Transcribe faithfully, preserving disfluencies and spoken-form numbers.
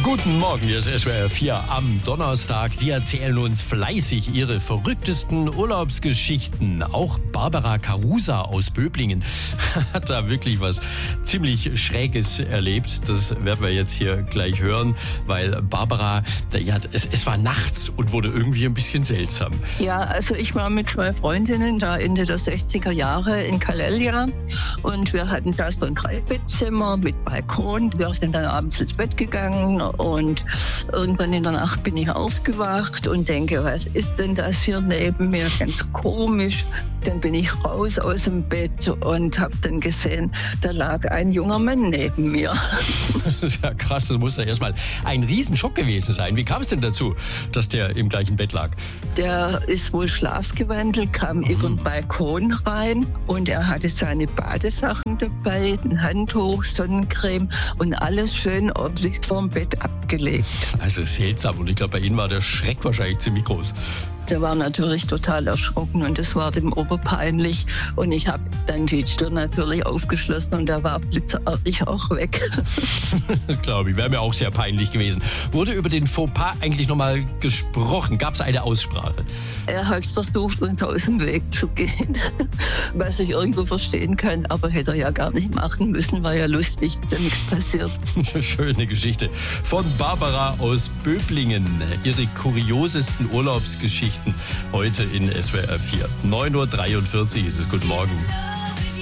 Guten Morgen, hier ist S W R vier am Donnerstag. Sie erzählen uns fleißig ihre verrücktesten Urlaubsgeschichten. Auch Barbara Carusa aus Böblingen hat da wirklich was ziemlich Schräges erlebt. Das werden wir jetzt hier gleich hören, weil Barbara, ja, es, es war nachts und wurde irgendwie ein bisschen seltsam. Ja, also ich war mit zwei Freundinnen da Ende der sechziger Jahre in Calella und wir hatten da so ein Dreibettzimmer mit Balkon. Wir sind dann abends ins Bett gegangen und irgendwann in der Nacht bin ich aufgewacht und denke, was ist denn das hier neben mir? Ganz komisch. Dann bin ich raus aus dem Bett und habe dann gesehen, da lag ein junger Mann neben mir. Das ist ja krass, das muss ja erstmal ein Riesenschock gewesen sein. Wie kam es denn dazu, dass der im gleichen Bett lag? Der ist wohl schlafgewandelt, kam mhm. über den Balkon rein und er hatte seine Badesachen dabei, ein Handtuch, Sonnencreme und alles schön ordentlich vorm Bett abgelegt. Also seltsam, und ich glaube, bei Ihnen war der Schreck wahrscheinlich ziemlich groß. Der war natürlich total erschrocken und es war dem oberpeinlich. Und ich habe dann die Tür natürlich aufgeschlossen und der war blitzartig auch weg. Glaube ich, wäre mir auch sehr peinlich gewesen. Wurde über den Fauxpas eigentlich nochmal gesprochen? Gab es eine Aussprache? Er hat versucht, uns aus dem Weg zu gehen, was ich irgendwo verstehen kann. Aber hätte er ja gar nicht machen müssen, war ja lustig, da nichts passiert. Schöne Geschichte von Barbara aus Böblingen. Ihre kuriosesten Urlaubsgeschichten heute in S W R vier. neun Uhr dreiundvierzig ist es. Guten Morgen.